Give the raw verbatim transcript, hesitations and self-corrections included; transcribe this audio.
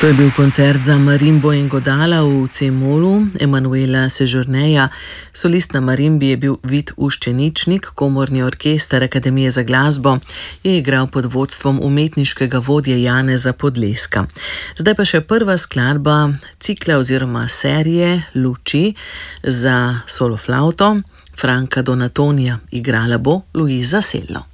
To je bil koncert za marimbo in godala v C-molu Emanuela Sejourneja. Solist na marimbi je bil Vid Uščeničnik, komorni orkester Akademije za glasbo je igral pod vodstvom umetniškega vodje Janeza Podleska. Zdaj pa še prva skladba cikla oziroma serije Luči za soloflavto Franka Donatonija. Igrala bo Luiza Sello.